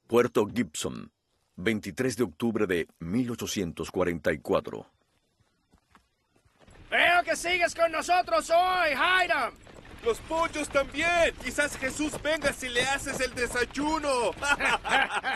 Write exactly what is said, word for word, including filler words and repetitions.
Puerto Gibson, veintitrés de octubre de mil ochocientos cuarenta y cuatro. Veo que sigues con nosotros hoy, Hiram. ¡Los pollos también! Quizás Jesús venga si le haces el desayuno.